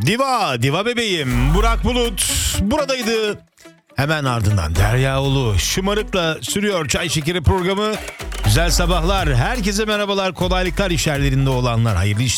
Diva bebeğim Burak Bulut buradaydı. Hemen ardından Derya Ulu şımarıkla sürüyor Çay Şekeri programı. Güzel sabahlar, herkese merhabalar, kolaylıklar iş yerlerinde olanlar, hayırlı işler.